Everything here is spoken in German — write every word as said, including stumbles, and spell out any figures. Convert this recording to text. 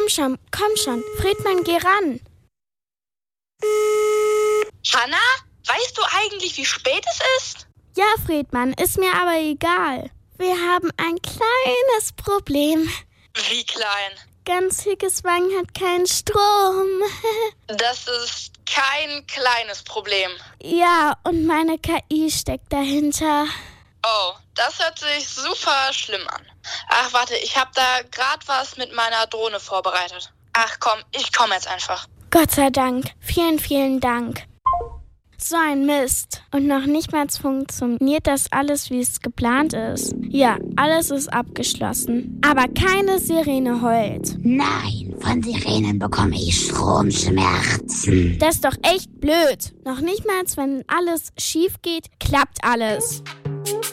schon, komm schon. Friedmann, geh ran. Hanna, weißt du eigentlich, wie spät es ist? Ja, Friedmann, ist mir aber egal. Wir haben ein kleines Problem. Wie klein? Ganz Hüggeswang hat keinen Strom. Das ist kein kleines Problem. Ja, und meine K I steckt dahinter. Oh, das hört sich super schlimm an. Ach, warte, ich habe da gerade was mit meiner Drohne vorbereitet. Ach komm, ich komme jetzt einfach. Gott sei Dank. Vielen, vielen Dank. So ein Mist. Und noch nicht mal funktioniert das alles, wie es geplant ist. Ja, alles ist abgeschlossen. Aber keine Sirene heult. Nein, von Sirenen bekomme ich Stromschmerzen. Das ist doch echt blöd. Noch nicht mal, wenn alles schief geht, klappt alles.